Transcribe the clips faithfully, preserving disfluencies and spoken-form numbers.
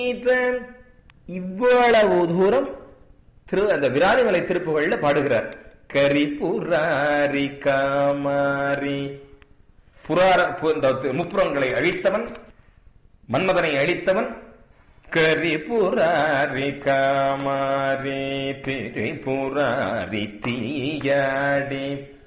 இவ்வளவு தூரம் திரு அந்த விராலிமலை திருப்புகள்ல பாடுகிறார். கரி புராரி காமாரி புரார முப்புறங்களை அழித்தவன், மன்மதனை அழித்தவன். கரி புராரி காமாரி திரிபுராரி தீயாடி.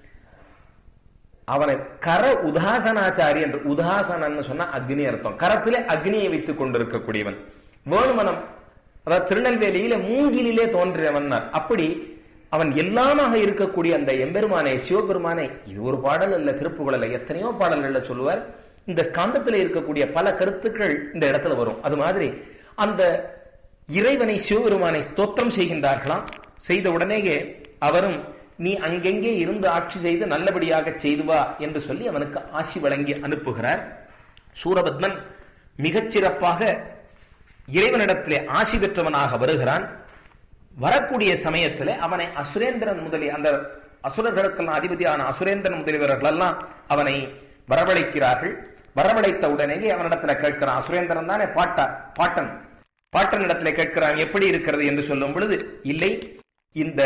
அவனை கர உதாசனாச்சாரி என்று, உதாசனன்னு சொன்னா அக்னி அர்த்தம். கரத்திலே அக்னியை வைத்துக் கொண்டிருக்கக்கூடியவன். வேணுமனம் அதாவது திருநெல்வேலியில மூங்கிலே தோன்றியவன். அப்படி அவன் எல்லாமாக இருக்கக்கூடிய அந்த எம்பெருமானை, சிவபெருமானை, இது ஒரு பாடல் அல்ல, திருப்புகழ் அல்ல, எத்தனையோ பாடல்கள்ல சொல்லுவார். இந்த ஸ்காந்தத்தில் இருக்கக்கூடிய பல கருத்துக்கள் இந்த இடத்துல வரும். அது மாதிரி அந்த இறைவனை, சிவபெருமானை ஸ்தோத்திரம் செய்கின்றார்களாம். செய்த உடனேயே அவரும் நீ அங்கெங்கே இருந்து ஆட்சி செய்து நல்லபடியாக செய்து வா என்று சொல்லி அவனுக்கு ஆசி வழங்கி அனுப்புகிறார். சூரபத்மன் மிகச்சிறப்பாக இறைவனிடத்திலே ஆசி பெற்றவனாக வருகிறான். வரக்கூடிய சமயத்தில் அவனை அசுரேந்திரன் முதலிய அந்த அசுரர்களுக்கெல்லாம் அதிபதியான அசுரேந்திரன் முதலியவர்கள் எல்லாம் அவனை வரவழைக்கிறார்கள். வரவழைத்த உடனேயே அவனிடத்துல கேட்கிறான். அசுரேந்திரன் தானே பாட்டா பாட்டன் பாட்டன் இடத்துல கேட்கிறான், எப்படி இருக்கிறது என்று சொல்லும் பொழுது, இல்லை, இந்த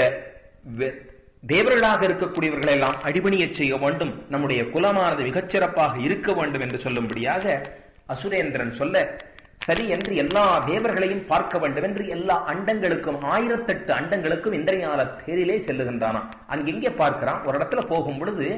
தேவர்களாக இருக்கக்கூடியவர்களை எல்லாம் அடிபணிய செய்ய வேண்டும், நம்முடைய குலமானது மிகச்சிறப்பாக இருக்க வேண்டும் என்று சொல்லும்படியாக அசுரேந்திரன் சொல்ல, சரி என்று எல்லா தேவர்களையும் பார்க்க வேண்டும் என்று எல்லா அண்டங்களுக்கும், ஆயிரத்தெட்டு அண்டங்களுக்கும் இந்திரஞால தேரிலே செல்லுகின்றானா. அங்கெங்கே பார்க்கிறான். ஒரு இடத்துல போகும் பொழுது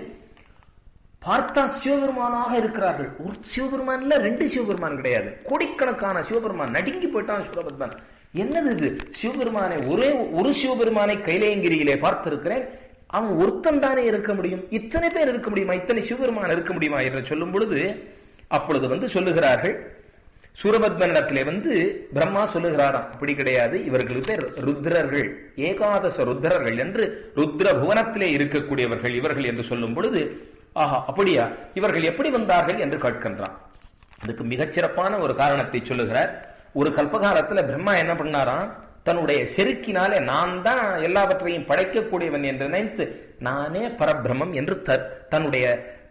பார்த்தா சிவபெருமானாக இருக்கிறார்கள். ஒரு சிவபெருமான் இல்ல, ரெண்டு சிவபெருமான் கிடையாது, கோடிக்கணக்கான சிவபெருமான். நடுங்கி போயிட்டான் சூரபத்மன். என்னது இது? சிவபெருமானை, ஒரே ஒரு சிவபெருமானை கைலேங்கிரியிலே பார்த்திருக்கிறேன், அவன் ஒருத்தன் தானே இருக்க முடியும், இத்தனை பேர் இருக்க முடியுமா, இத்தனை சிவபெருமான் இருக்க முடியுமா என்று சொல்லும் பொழுது அப்பொழுது வந்து சொல்லுகிறார்கள். சூரபத்மனிடத்திலே வந்து பிரம்மா சொல்லுகிறாராம், அப்படி கிடையாது, இவர்கள் பேர் ருத்ரர்கள், ஏகாதச ருத்ரர்கள் என்று, ருத்ர புவனத்திலே இருக்கக்கூடியவர்கள் இவர்கள் என்று சொல்லும் பொழுது, ஆஹா அப்படியா, இவர்கள் எப்படி வந்தார்கள் என்று கேட்கின்றான். அதுக்கு மிகச்சிறப்பான ஒரு காரணத்தை சொல்லுகிறார். ஒரு கல்பகாலத்துல பிரம்மா என்ன பண்ணாராம், தன்னுடைய செருக்கினாலே நான் தான் எல்லாவற்றையும் படைக்கக்கூடியவன் என்று நினைத்து நானே பரபிரமம் என்று தன்னுடைய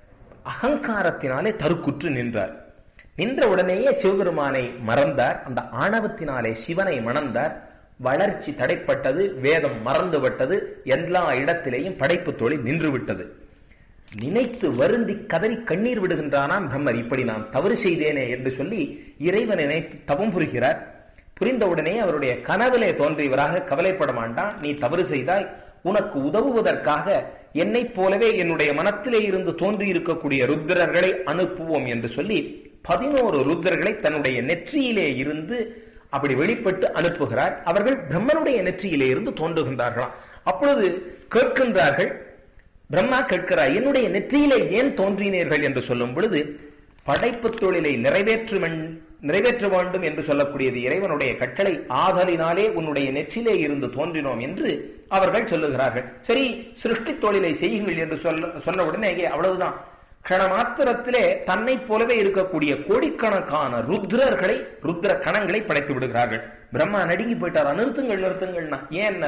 அகங்காரத்தினாலே தருக்குற்று நின்றார். நின்ற உடனேயே சிவபெருமானை மறந்தார். அந்த ஆணவத்தினாலே சிவனை மணந்தார். வளர்ச்சி தடைப்பட்டது, வேதம் மறந்துவிட்டது, எல்லா இடத்திலேயும் படைப்பு தொழில் நின்று விட்டது. நினைத்து வருந்தி கதறி கண்ணீர் விடுகின்றானாம் பிரம்மர். இப்படி நான் தவறு செய்தேனே என்று சொல்லி இறைவனை நினைத்து தவம் புரிகிறார். புரிந்தவுடனே அவருடைய கனவிலே தோன்றியவராக, கவலைப்பட மாட்டான், நீ தவறு செய்தாய், உனக்கு உதவுவதற்காக என்னை போலவே என்னுடைய மனத்திலே இருந்து தோன்றி இருக்கக்கூடிய ருத்ரர்களை அனுப்புவோம் என்று சொல்லி பதினோரு ருத்ரர்களை தன்னுடைய நெற்றியிலே இருந்து அப்படி வெளிப்பட்டு அனுப்புகிறார். அவர்கள் பிரம்மனுடைய நெற்றியிலே இருந்து தோன்றுகின்றார்களாம். அப்பொழுது கேட்கின்றார்கள், பிரம்மா கேட்கிறார், என்னுடைய நெற்றியிலே ஏன் தோன்றினீர்கள் என்று சொல்லும் பொழுது, படைப்பு தொழிலை நிறைவேற்று நிறைவேற்ற வேண்டும் என்று சொல்லக்கூடியது இறைவனுடைய கட்டளை, ஆதலினாலே உன்னுடைய நெற்றிலே இருந்து தோன்றினோம் என்று அவர்கள் சொல்லுகிறார்கள். சரி, சிருஷ்டி தொழிலை செய்யுங்கள் என்று சொல்ல சொன்ன உடனே அவ்வளவுதான், கண மாத்திரத்திலே தன்னை போலவே இருக்கக்கூடிய கோடிக்கணக்கான ருத்ரர்களை, ருத்ர கணங்களை படைத்து விடுகிறார்கள். பிரம்மா நடுங்கி போயிட்டார். நிறுத்துங்கள் நிறுத்துங்கள்னா ஏன்,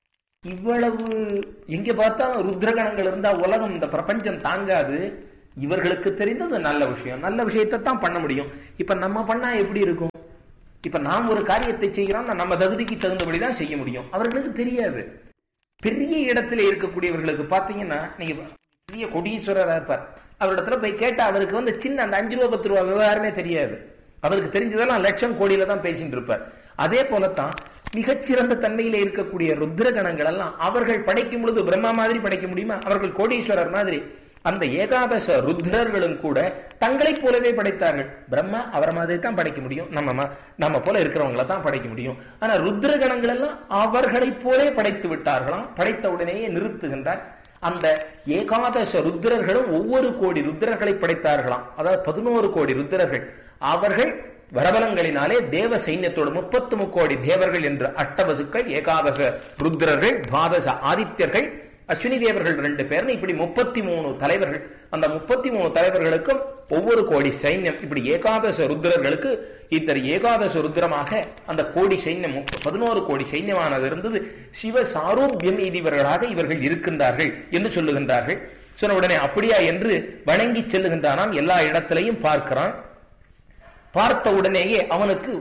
இவ்வளவு எங்க பார்த்தாலும் ருத்ரகணங்கள் இருந்தா உலகம், இந்த பிரபஞ்சம் தாங்காது. இவர்களுக்கு தெரிந்தது நல்ல விஷயம், நல்ல விஷயத்தை தான் பண்ண முடியும். இப்ப நம்ம பண்ணா எப்படி இருக்கும்? இப்ப நாம் ஒரு காரியத்தை செய்கிறோம், நம்ம தகுதிக்கு தகுந்தபடிதான் செய்ய முடியும். அவர்களுக்கு தெரியாது. பெரிய இடத்துல இருக்கக்கூடியவர்களுக்கு பாத்தீங்கன்னா, நீங்க பெரிய கோடீஸ்வரரா இருப்பார், அவரிடத்துல போய் கேட்டா அவருக்கு வந்து சின்ன அந்த அஞ்சு ரூபா பத்து ரூபா விவகாரமே தெரியாது. அவருக்கு தெரிஞ்சதெல்லாம் லட்சம் கோடியில தான் பேசிட்டு இருப்பார். அதே போலத்தான் மிகச்சிறந்த தன்மையில இருக்கக்கூடிய ருத்ரகணங்கள் எல்லாம் அவர்கள் படைக்கும் பொழுது பிரம்மா மாதிரி படைக்க முடியுமா? அவர்கள் கோடீஸ்வரர் மாதிரி. அந்த ஏகாதச ருத்ரர்களும் கூட தங்களை போலவே படைத்தார்கள். பிரம்மா அவரை மாதிரி தான் படைக்க முடியும், நம்ம நம்ம போல இருக்கிறவங்களை தான் படைக்க முடியும். ஆனா ருத்ரகணங்கள் எல்லாம் அவர்களை போலே படைத்து விட்டார்களாம். படைத்த உடனேயே நிறுத்துகின்றார். அந்த ஏகாதச ருத்ரர்களும் ஒவ்வொரு கோடி ருத்ரர்களை படைத்தார்களாம். அதாவது பதினோரு கோடி ருத்ரர்கள். அவர்கள் வரபலங்களினாலே தேவ சைன்யத்தோடு முப்பத்து முக்கோடி தேவர்கள் என்று அட்டவசுக்கள், ஏகாதச ருத்ரர்கள், துவாதச ஆதித்யர்கள், அஸ்வினி தேவர்கள் ரெண்டு பேர், இப்படி முப்பத்தி மூணு தலைவர்கள். அந்த முப்பத்தி மூணு தலைவர்களுக்கும் ஒவ்வொரு கோடி சைன்யம். இப்படி ஏகாதச ருத்ரர்களுக்கு இத்தனை ஏகாதச ருத்ரமாக அந்த கோடி சைன்யம் பதினோரு கோடி சைன்யமானது இருந்தது. சிவ சாரூபியம் எய்தியவர்களாக இவர்கள் இருக்கின்றார்கள் என்று சொல்லுகின்றார்கள். சொன்ன உடனே அப்படியா என்று வணங்கி செல்லுகின்றானாம். எல்லா இடத்திலையும் பார்க்கிறான். பார்த்த உடனேயே அவனுக்கு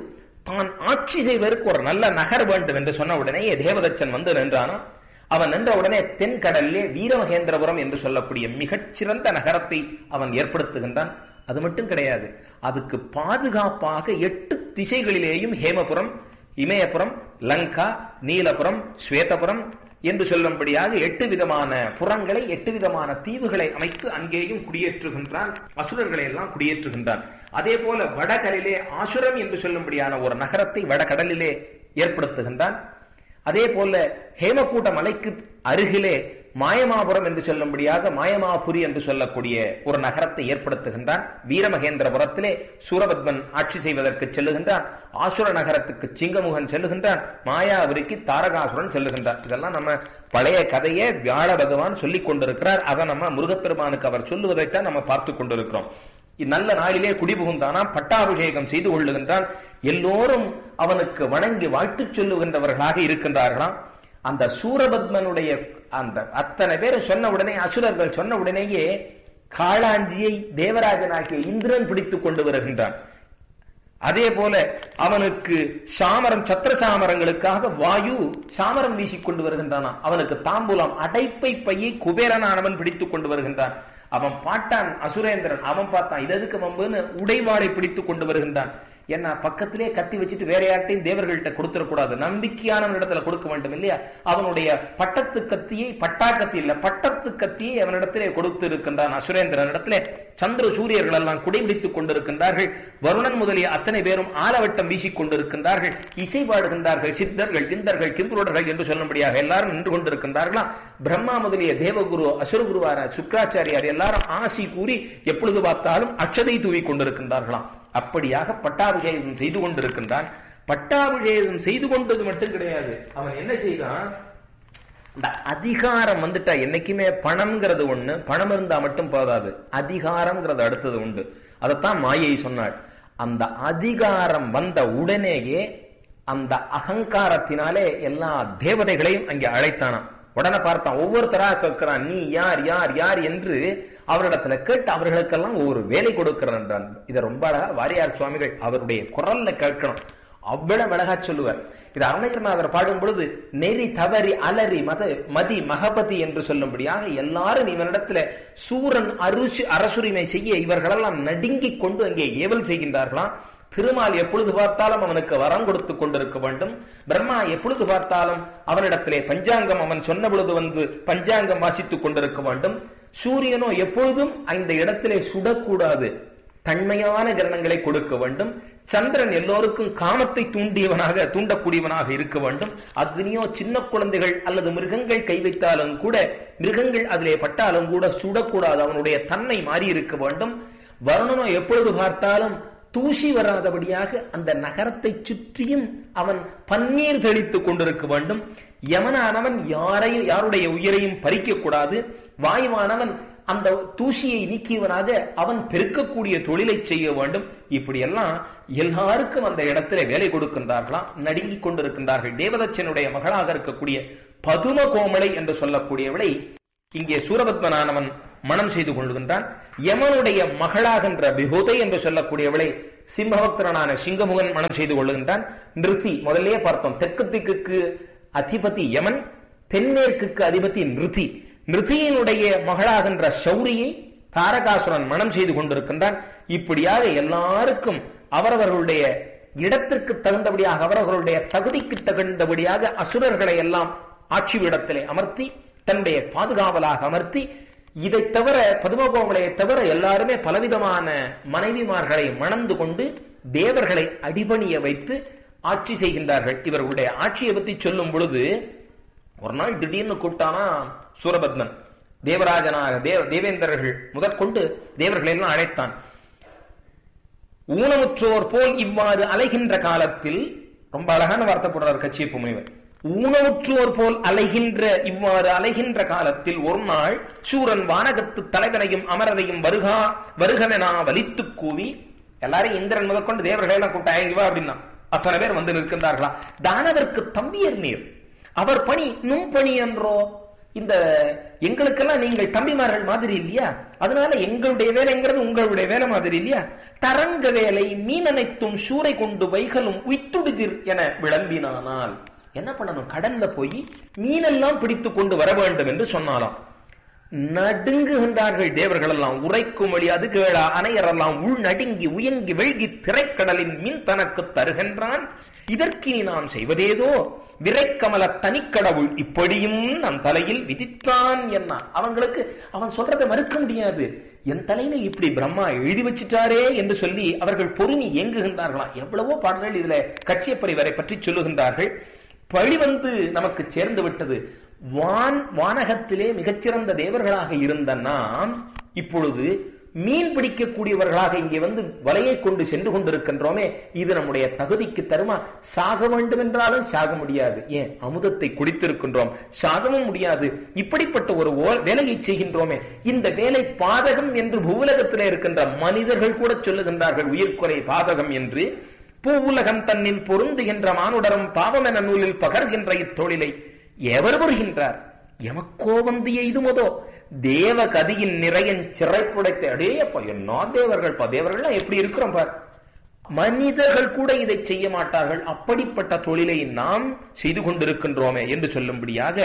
தான் ஆட்சி செய்வதற்கு ஒரு நல்ல நகர் வேண்டும் என்று சொன்ன உடனே தேவதச்சன் வந்து நின்றானா. அவன் நின்ற உடனே தென்கடலிலே வீரமகேந்திரபுரம் என்று சொல்லக்கூடிய மிகச்சிறந்த நகரத்தை அவன் ஏற்படுத்துகின்றான். அது மட்டும் கிடையாது, அதுக்கு பாதுகாப்பாக எட்டு திசைகளிலேயும் ஹேமபுரம், இமயபுரம், லங்கா, நீலபுரம், ஸ்வேதபுரம் என்று சொல்லும்படியாக எட்டு விதமான புறங்களை, எட்டு விதமான தீவுகளை அமைத்து அங்கேயும் குடியேற்றுகின்றான். அசுரர்களை எல்லாம் குடியேற்றுகின்றான். அதே போல வடகடலிலே ஆசுரம் என்று சொல்லும்படியான ஒரு நகரத்தை வடகடலிலே ஏற்படுத்துகின்றான். அதே போல ஹேமக்கூட்ட மலைக்கு அருகிலே மாயமாபுரம் என்று சொல்லும்படியாக மாயமாபுரி என்று சொல்லக்கூடிய ஒரு நகரத்தை ஏற்படுத்துகின்றான். வீரமகேந்திரபுரத்திலே சூரபத்மன் ஆட்சி செய்வதற்கு செல்லுகின்றான். ஆசுர நகரத்துக்கு சிங்கமுகன் செல்லுகின்றான். மாயாபுரிக்கு தாரகாசுரன் செல்லுகின்றான். இதெல்லாம் நம்ம பழைய கதையை வியாழ பகவான் சொல்லிக் கொண்டிருக்கிறார். அதை நம்ம முருகப்பெருமானுக்கு அவர் சொல்லுவதைத்தான் நம்ம பார்த்து கொண்டிருக்கிறோம். நல்ல நாளிலே குடிபுகுந்தானா, பட்டாபிஷேகம் செய்து கொள்ளுகின்றான். எல்லோரும் அவனுக்கு வணங்கி வாழ்த்து சொல்லுகின்றவர்களாக இருக்கின்றார்களாம். அந்த சூரபத்மனுடைய அந்த அத்தனை பேர் சொன்ன உடனே, அசுரர்கள் சொன்ன உடனேயே காளாஞ்சியை தேவராஜனாகிய இந்திரன் பிடித்துக் கொண்டு வருகின்றான். அதே போல அவனுக்கு சாமரம், சத்திர சாமரங்களுக்காக வாயு சாமரம் வீசிக்கொண்டு வருகின்றானா. அவனுக்கு தாம்பூலம், அடைப்பை பையை குபேரனானவன் பிடித்துக் கொண்டு வருகின்றான். அவன் பாட்டான் அசுரேந்திரன், அவன் பார்த்தான் இது எதுக்கு வம்புன்னு உடைவாளை பிடித்துக் கொண்டு வருகின்றான். ஏன்னா பக்கத்திலே கத்தி வச்சுட்டு வேற யார்ட்டையும் தேவர்கள்ட்ட கொடுத்துடக்கூடாது, நம்பிக்கையான இடத்துல கொடுக்க வேண்டும் இல்லையா. அவனுடைய பட்டத்து கத்தியை, பட்டா கத்தி இல்ல பட்டத்து கத்தியை அவனிடத்திலே கொடுத்து இருக்கின்றான். அசுரேந்திரன் இடத்திலே சந்திர சூரியர்கள் எல்லாம் குடைபிடித்துக் கொண்டிருக்கின்றார்கள். வருணன் முதலிய அத்தனை பேரும் ஆலவட்டம் வீசிக் கொண்டிருக்கின்றார்கள். இசை பாடுகின்றார்கள். சித்தர்கள், கிந்தர்கள், கிம்புருடர்கள் என்று சொல்லும்படியாக எல்லாரும் நின்று கொண்டிருக்கின்றார்களாம். பிரம்மா முதலிய தேவகுரு, அசுரகுருவார சுக்கராச்சாரியார் எல்லாரும் ஆசி கூறி எப்பொழுது பார்த்தாலும் அட்சதை தூவி கொண்டிருக்கின்றார்களாம். அப்படியாக பட்டாபிஷேகம் செய்து கொண்டிருக்கின்றான். பட்டாபிஷேகம் செய்து கொண்டது மட்டும் கிடையாது, அவன் என்ன செய்தான், இந்த அதிகாரம் வந்துட்டா என்னைக்குமே பணம்ங்கிறது ஒண்ணு, பணம் இருந்தா மட்டும் போதாது, அதிகாரம்ங்கிறது அடுத்தது உண்டு. அதைத்தான் மாயை சொன்னாள். அந்த அதிகாரம் வந்த உடனேயே அந்த அகங்காரத்தினாலே எல்லா தேவதைகளையும் அங்கே அழைத்தானாம். உடனே பார்த்தான், ஒவ்வொருத்தரா கேட்கிறான், நீ யார் யார் யார் என்று அவரிடத்துல கேட்டு அவர்களுக்கெல்லாம் ஒரு வேலை கொடுக்கிறான். இதை ரொம்ப அழகா வாரியார் சுவாமிகள் அவருடைய குரல்ல கேட்கணும், அவ்வளவு அழகா சொல்லுவார். இது அருணகிரிநாதர் பாடும் பொழுது நெறி தவறி அலறி மத மதி மகபதி என்று சொல்லும்படியாக எல்லாரும் இவனிடத்துல சூரன் அருசு அரசுரிமை செய்ய இவர்களெல்லாம் நடுங்கிக் கொண்டு அங்கே ஏவல் செய்கின்றார்களாம். திருமால் எப்பொழுது பார்த்தாலும் அவனுக்கு வரம் கொடுத்து கொண்டிருக்க வேண்டும். பிரம்மா எப்பொழுது பார்த்தாலும் அவனிடத்திலே பஞ்சாங்கம் அவன் சொன்ன பொழுது வந்து பஞ்சாங்கம் வாசித்துக் கொண்டிருக்க வேண்டும். சூரியனோ எப்பொழுதும் அந்த இடத்திலே சுடக்கூடாது, தன்மையான கிரணங்களை கொடுக்க வேண்டும். சந்திரன் எல்லோருக்கும் காமத்தை தூண்டியவனாக தூண்டக்கூடியவனாக இருக்க வேண்டும். அக்னியோ சின்ன குழந்தைகள் அல்லது மிருகங்கள் கை வைத்தாலும் கூட, மிருகங்கள் அதிலே பட்டாலும் கூட சுடக்கூடாது, அவனுடைய தன்மை மாறி இருக்க வேண்டும். வருணனோ எப்பொழுது பார்த்தாலும் தூசி வராதபடியாக அந்த நகரத்தை சுற்றியும் அவன் பன்னீர் தெளித்துக் கொண்டிருக்க வேண்டும். யமனானவன் யாரையும் யாருடைய உயிரையும் பறிக்க கூடாது. வாயுவானவன் அந்த தூசியை நீக்கியவனாக அவன் பெருக்கக்கூடிய தொழிலை செய்ய வேண்டும். இப்படியெல்லாம் எல்லாருக்கும் அந்த இடத்துல வேலை கொடுக்கின்றார்களாம், நடுங்கிக் கொண்டிருக்கின்றார்கள். தேவதச்சனுடைய மகளாக இருக்கக்கூடிய பதும கோமலை என்று சொல்லக்கூடியவளை இங்கே சூரபத்மனானவன் மனம் செய்து கொள்கின்றான். யமனுடைய மகளாகின்ற விபூதை என்று சொல்லக்கூடியவளை சிம்மபக்தரனான சிங்கமுகன் மனம் செய்து கொள்ளுகின்றான். நிருதி முதலே பார்த்தோம், தெற்கு திக்குக்கு அதிபதி யமன், தென்மேற்குக்கு அதிபதி நிருதி. நிருதியினுடைய மகளாகின்ற சௌரியை தாரகாசுரன் மனம் செய்து கொண்டிருக்கின்றான். இப்படியாக எல்லாருக்கும் அவரவர்களுடைய இடத்திற்கு தகுந்தபடியாக, அவரவர்களுடைய தகுதிக்கு தகுந்தபடியாக அசுரர்களை எல்லாம் ஆட்சி இடத்திலே அமர்த்தி தன்னுடைய பாதுகாவலாக அமர்த்தி, இதை தவிர பதுமகோமலையை தவிர எல்லாருமே பலவிதமான மனைவிமார்களை மணந்து கொண்டு தேவர்களை அடிபணிய வைத்து ஆட்சி செய்கின்றார்கள். இவர்களுடைய ஆட்சியை பற்றி சொல்லும் பொழுது ஒரு நாள் திடீர்னு கூப்பிட்டானா சூரபத்மன் தேவராஜனாக தேவ தேவேந்திரர்கள் முதற்கொண்டு தேவர்களை எல்லாம் அழைத்தான். ஊனமுற்றோர் போல் இவ்வாறு அலைகின்ற காலத்தில், ரொம்ப அழகான வார்த்தை போடுறார் கச்சியப்ப முனிவர், ஊனமுற்றோர் போல் அலைகின்ற இவ்வாறு அலைகின்ற காலத்தில் ஒரு நாள் சூரன் வானகத்து தலைவனையும் அமரரையும் வருகா வருகவெனா வலித்து கூவி, எல்லாரையும் இந்திரன் முதற்கொண்டு தேவர்களை எல்லாம் கூட்டாயங்குவா அப்படின்னா அத்தனை பேர் வந்து நிற்கின்றார்களா. தானவருக்கு தம்பியர் நீர், அவர் பணி நும் பணி என்றோ, இந்த எங்களுக்கெல்லாம் நீங்கள் தம்பிமார்கள் மாதிரி இல்லையா, அதனால எங்களுடைய வேலைங்கிறது உங்களுடைய வேலை மாதிரி இல்லையா? தரங்க வேலை மீன் அனைத்தும் சூறை கொண்டு வைகளும் உய்த்துடுதிர் என விளம்பினானால் என்ன பண்ணணும்? கடல்ல போய் மீனெல்லாம் பிடித்து கொண்டு வர வேண்டும் என்று சொன்னாலாம். நடுங்குகின்றார்கள் தேவர்கள் எல்லாம். உரைக்கும் வழி அது கேளா அணையரெல்லாம் உள் நடுங்கி உயங்கி வெள்கி திரைக்கடலின் மீன் தனக்கு தருகின்றான், இதற்கினி நான் செய்வதேதோ, விரைக்கமல தனிக்கடவுள் இப்படியும் நம் தலையில் விதித்தான் என்ன. அவங்களுக்கு அவன் சொல்றதை மறுக்க முடியாது. என் தலையில இப்படி பிரம்மா எழுதி வச்சிட்டாரே என்று சொல்லி அவர்கள் பொறுமை இயங்குகின்றார்களாம். எவ்வளவோ பாடல்கள் இதுல கட்சியப்பரிவரை பற்றி சொல்லுகின்றார்கள். பழி வந்து நமக்கு சேர்ந்து விட்டது. வான் வானகத்திலே மிகச்சிறந்த தேவர்களாக இருந்த நாம் இப்பொழுது மீன் பிடிக்கக்கூடியவர்களாக இங்கே வந்து வலையை கொண்டு சென்று கொண்டிருக்கின்றோமே, இது நம்முடைய தகுதிக்கு தருமா? சாக வேண்டும் என்றாலும் சாக முடியாது. ஏன், அமுதத்தை குடித்திருக்கின்றோம், சாகவும் முடியாது. இப்படிப்பட்ட ஒரு வேலையை செய்கின்றோமே, இந்த வேலை பாதகம் என்று பூவுலகத்திலே இருக்கின்ற மனிதர்கள் கூட சொல்லுகின்றார்கள், உயிர்குறை பாதகம் என்று. பூவுலகம் தன்னில் பொருந்துகின்ற மானுடரும் பாவம் என நூலில் பகர்கின்ற இத்தொழிலை எவர் புரிகின்றார்? எமக்கோ வந்து எய்துமதோ தேவ கதியின் நிறையன் சிறைப்புடைத்த அடேயப்பா, என்ன தேவர்கள் பா, தேவர்கள் எப்படி இருக்கிறோம் பார். மனிதர்கள் கூட இதை செய்ய மாட்டார்கள். அப்படிப்பட்ட தொழிலை நாம் செய்து கொண்டிருக்கின்றோமே என்று சொல்லும்படியாக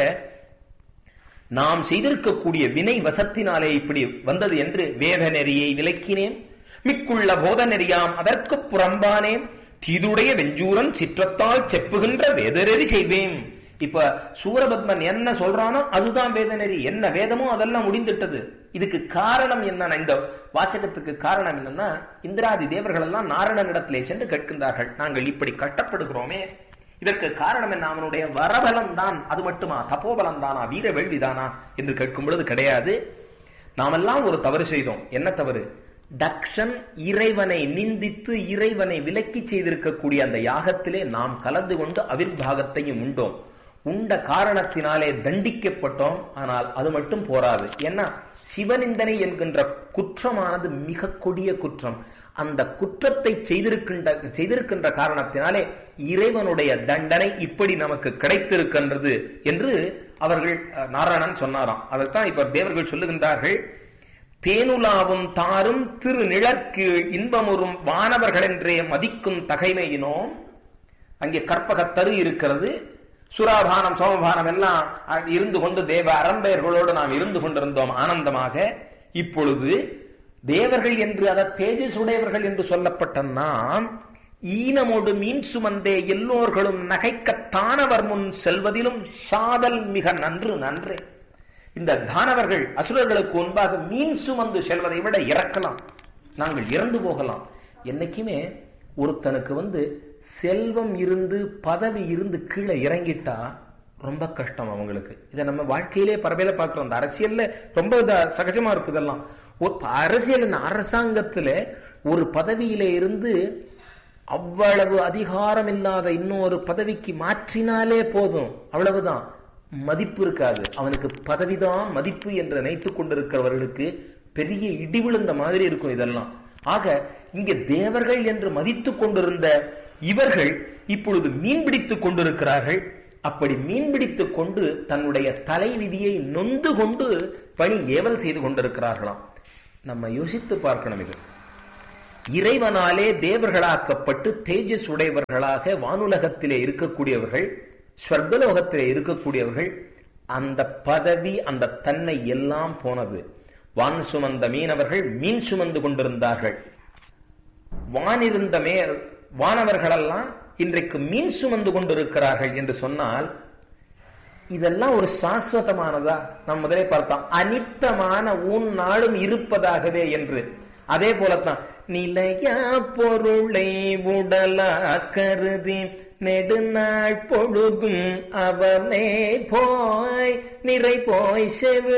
நாம் செய்திருக்கக்கூடிய வினை வசத்தினாலே இப்படி வந்தது என்று வேத நெறியை விலக்கினேன், மிக்குள்ள போத நெறியாம் அதற்கு புறம்பானேன், தீதுடைய வெஞ்சூரன் சிற்றத்தால் செப்புகின்ற வேதநெறி செய்வேன். இப்ப சூரபத்மன் என்ன சொல்றானோ அதுதான் வேதநெறி. என்ன வேதமோ அதெல்லாம் முடிந்துட்டது. இதுக்கு காரணம் என்ன? இந்த வாசகத்துக்கு காரணம் என்னன்னா, இந்திராதி தேவர்கள் எல்லாம் நாரணனிடத்திலே சென்று கேட்கின்றார்கள், நாங்கள் இப்படி கட்டப்படுகிறோமே, இதற்கு காரணம் என்ன? அவனுடைய வரபலம் தான். அது மட்டுமா? தபோபலம் தானா? வீர வேள்விதானா என்று கேட்கும் பொழுது கிடையாது. நாமெல்லாம் ஒரு தவறு செய்தோம். என்ன தவறு? தக்ஷன் இறைவனை நிந்தித்து இறைவனை விலக்கி செய்திருக்கக்கூடிய அந்த யாகத்திலே நாம் கலந்து கொண்டு அவிர்வாகத்தையும் உண்டோம். உண்ட காரணத்தினாலே தண்டிக்கப்பட்டோம். ஆனால் அது மட்டும் போராது. ஏன்னா சிவநிந்தனை என்கின்ற குற்றமானது மிக கொடிய குற்றம். அந்த குற்றத்தை செய்திருக்கின்ற செய்திருக்கின்ற காரணத்தினாலே இறைவனுடைய தண்டனை இப்படி நமக்கு கிடைத்திருக்கின்றது என்று அவர்கள் நாராயணன் சொன்னாராம். அதைத்தான் இப்ப தேவர்கள் சொல்லுகின்றார்கள். தேனுலாவும் தாரும் திரு நிழற்கு இன்பமுறும் வானவர்கள் என்றே மதிக்கும் தகைமையினோம். அங்கே கற்பகத்தரு இருக்கிறது, சுராபானம் சோமபானம் எல்லாம் இருந்து கொண்டு தேவ அரம்பெயர்களோடு நாம் இருந்து கொண்டிருந்தோம் ஆனந்தமாக. இப்பொழுது தேவர்கள் என்று அத தேஜஸ் உடையவர்கள் என்று சொல்லப்பட்ட நாம் ஈனமோடு மீன் சுமந்தே எல்லோர்களும் நகைக்கத்தானவர் முன் செல்வதிலும் சாதல் மிக நன்று நன்றே. இந்த தானவர்கள் அசுரர்களுக்கு முன்பாக மீன் சுமந்து செல்வதை விட இறக்கலாம், நாங்கள் இறந்து போகலாம். என்னைக்குமே ஒருத்தனுக்கு வந்து செல்வம் இருந்து பதவி இருந்து கீழே இறங்கிட்டா ரொம்ப கஷ்டம் அவங்களுக்கு. இதை நம்ம வாழ்க்கையிலே பரவையில பார்க்கிறோம். அந்த அரசியல்ல ரொம்ப சகஜமா இருக்கு இதெல்லாம். ஒரு அரசியல் அரசாங்கத்துல ஒரு பதவியில இருந்து அவ்வளவு அதிகாரம் இல்லாத இன்னொரு பதவிக்கு மாற்றினாலே போதும், அவ்வளவுதான், மதிப்பு இருக்காது. அவனுக்கு பதவிதான் மதிப்பு என்று நினைத்துக் கொண்டிருக்கிறவர்களுக்கு பெரிய இடி விழுந்த மாதிரி இருக்கும் இதெல்லாம். ஆக இங்கே தேவர்கள் என்று மதித்துக் கொண்டிருந்த இவர்கள் இப்பொழுது மீன் பிடித்துக் கொண்டிருக்கிறார்கள். அப்படி மீன் பிடித்துக் கொண்டு தன்னுடைய தலை விதியை நொந்து கொண்டு பணி ஏவல் செய்து கொண்டிருக்கிறார்களாம். நம்ம யோசித்து பார்க்கணும். இது இறைவனாலே தேவர்களாக்கப்பட்டு தேஜஸ் உடையவர்களாக வானுலகத்திலே இருக்கக்கூடியவர்கள், ஸ்வர்கலோகத்திலே இருக்கக்கூடியவர்கள், அந்த பதவி அந்த தன்மை எல்லாம் போனது. வான் சுமந்த மீனவர்கள் மீன் சுமந்து கொண்டிருந்தார்கள். வானிருந்த மே வானவர்களெல்லாம் இன்றைக்கு மீன் சுமந்து கொண்டிருக்கிறார்கள் என்று சொன்னால் இதெல்லாம் ஒரு சாஸ்வதமானதா? நாம் முதலே பார்த்தோம், அனித்தமான உன் நாளும் இருப்பதாகவே என்று. அதே போலத்தான் நிலையா பொருளை உடலா கருதி நெடுநாள் பொழுதும் அவனே போய் நிறை போய் செவி